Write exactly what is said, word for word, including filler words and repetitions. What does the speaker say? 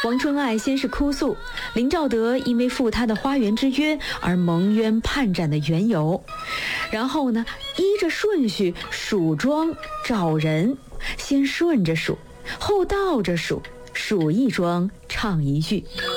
王春爱先是哭诉林兆德因为负他的花园之约而蒙冤叛斩的缘由，然后呢，依着顺序数庄找人，先顺着数，后倒着数，数一庄唱一句。